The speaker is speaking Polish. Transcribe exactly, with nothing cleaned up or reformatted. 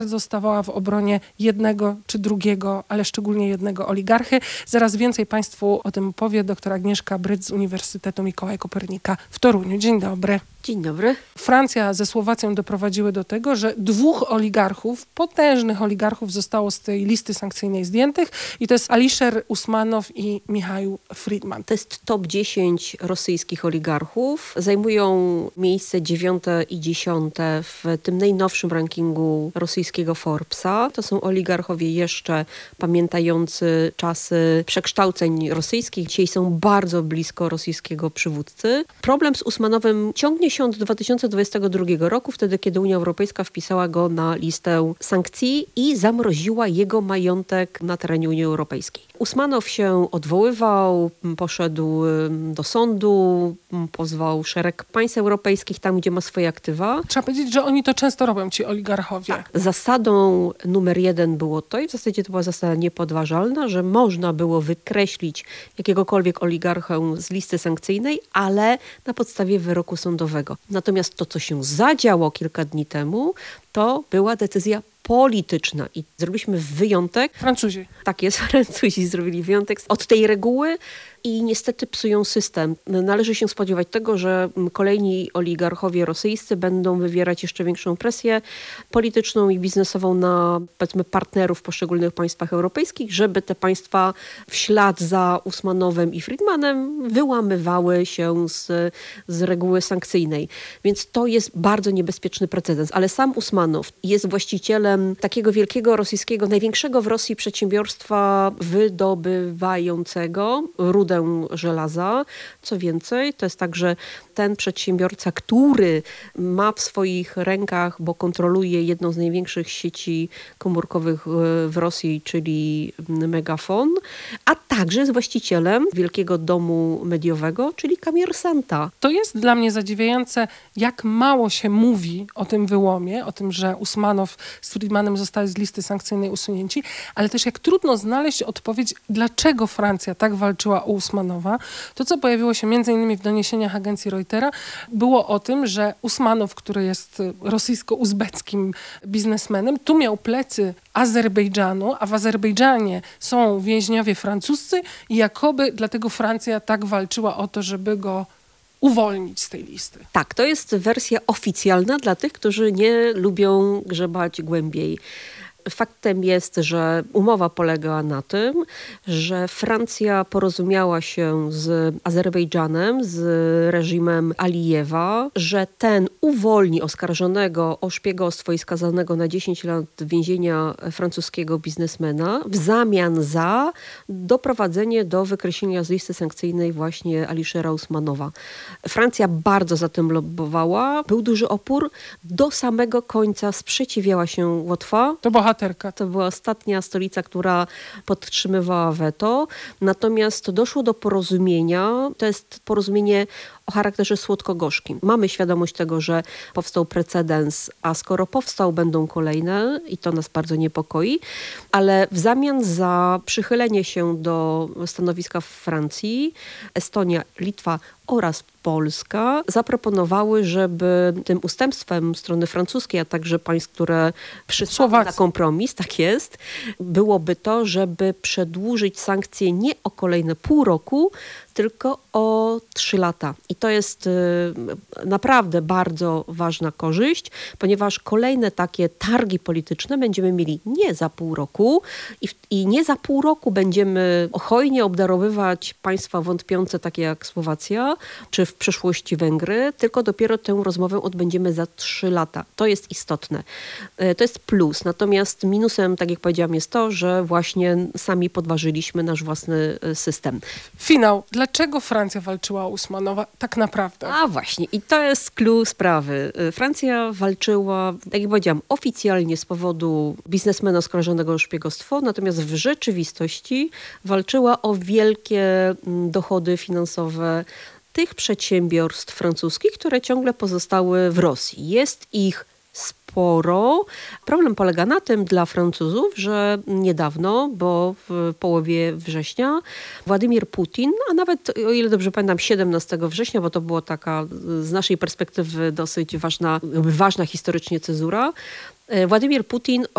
zostawała w obronie jednego czy drugiego, ale szczególnie jednego oligarchy. Zaraz więcej Państwu o tym opowie dr Agnieszka Bryc z Uniwersytetu Mikołaja Kopernika w Toruniu. Dzień dobry. Dzień dobry. Francja ze Słowacją doprowadziły do tego, że dwóch oligarchów, potężnych oligarchów zostało z tej listy sankcyjnej zdjętych i to jest Alisher Usmanow i Michał Friedman. To jest top dziesięć rosyjskich oligarchów. Zajmują miejsce dziewiąte i dziesiąte w tym najnowszym rankingu rosyjskiego Forbesa. To są oligarchowie jeszcze pamiętający czasy przekształceń rosyjskich. Dzisiaj są bardzo blisko rosyjskiego przywódcy. Problem z Usmanowem ciągnie się od dwa tysiące dwudziestego drugiego roku, wtedy kiedy Unia Europejska wpisała go na listę sankcji i zamroziła jego majątek na terenie Unii Europejskiej. Usmanow się odwoływał, poszedł do sądu, pozwał szereg państw europejskich tam, gdzie ma swoje aktywa. Trzeba powiedzieć, że oni to często robią, ci oligarchowie. Tak. Zasadą numer jeden było to i w zasadzie to była zasada niepodważalna, że można było wykreślić jakiegokolwiek oligarchę z listy sankcyjnej, ale na podstawie wyroku sądowego. Natomiast to, co się zadziało kilka dni temu, to była decyzja polityczna i zrobiliśmy wyjątek. Francuzi. Tak jest, Francuzi zrobili wyjątek od tej reguły i niestety psują system. Należy się spodziewać tego, że kolejni oligarchowie rosyjscy będą wywierać jeszcze większą presję polityczną i biznesową na, powiedzmy, partnerów w poszczególnych państwach europejskich, żeby te państwa w ślad za Usmanowem i Friedmanem wyłamywały się z, z reguły sankcyjnej. Więc to jest bardzo niebezpieczny precedens. Ale sam Usmanow jest właścicielem takiego wielkiego rosyjskiego, największego w Rosji przedsiębiorstwa wydobywającego rudę żelaza. Co więcej, to jest także ten przedsiębiorca, który ma w swoich rękach, bo kontroluje jedną z największych sieci komórkowych w Rosji, czyli Megafon, a także jest właścicielem wielkiego domu mediowego, czyli Kommersanta. To jest dla mnie zadziwiające, jak mało się mówi o tym wyłomie, o tym, że Usmanow z Friedmanem zostali z listy sankcyjnej usunięci, ale też jak trudno znaleźć odpowiedź, dlaczego Francja tak walczyła o Usmanowa. To, co pojawiło się między innymi w doniesieniach agencji Reutera, było o tym, że Usmanow, który jest rosyjsko-uzbeckim biznesmenem, tu miał plecy Azerbejdżanu, a w Azerbejdżanie są więźniowie francuscy i jakoby dlatego Francja tak walczyła o to, żeby go uwolnić z tej listy. Tak, to jest wersja oficjalna dla tych, którzy nie lubią grzebać głębiej. Faktem jest, że umowa polegała na tym, że Francja porozumiała się z Azerbejdżanem, z reżimem Alijewa, że ten uwolni oskarżonego o szpiegostwo i skazanego na dziesięć lat więzienia francuskiego biznesmena w zamian za doprowadzenie do wykreślenia z listy sankcyjnej właśnie Alishera Usmanowa. Francja bardzo za tym lobbowała. Był duży opór. Do samego końca sprzeciwiała się Łotwa. To bohaterka. To była ostatnia stolica, która podtrzymywała weto. Natomiast doszło do porozumienia. To jest porozumienie o charakterze słodko-gorzkim. Mamy świadomość tego, że powstał precedens, a skoro powstał, będą kolejne i to nas bardzo niepokoi, ale w zamian za przychylenie się do stanowiska w Francji, Estonia, Litwa oraz Polska zaproponowały, żeby tym ustępstwem strony francuskiej, a także państw, które przystały na kompromis, tak jest, byłoby to, żeby przedłużyć sankcje nie o kolejne pół roku, tylko o trzy lata. I to jest y, naprawdę bardzo ważna korzyść, ponieważ kolejne takie targi polityczne będziemy mieli nie za pół roku i, w, i nie za pół roku będziemy hojnie obdarowywać państwa wątpiące, takie jak Słowacja, czy w przyszłości Węgry, tylko dopiero tę rozmowę odbędziemy za trzy lata. To jest istotne. Y, to jest plus. Natomiast minusem, tak jak powiedziałam, jest to, że właśnie sami podważyliśmy nasz własny system. Finał. Dlaczego Francja walczyła o Usmanowa tak naprawdę? A właśnie, i to jest clue sprawy. Francja walczyła, tak jak powiedziałam, oficjalnie z powodu biznesmena oskarżonego o szpiegostwo, natomiast w rzeczywistości walczyła o wielkie dochody finansowe tych przedsiębiorstw francuskich, które ciągle pozostały w Rosji. Jest ich sporo. Problem polega na tym dla Francuzów, że niedawno, bo w połowie września Władimir Putin, a nawet o ile dobrze pamiętam siedemnastego września, bo to była taka z naszej perspektywy dosyć ważna, ważna historycznie cezura, Władimir Putin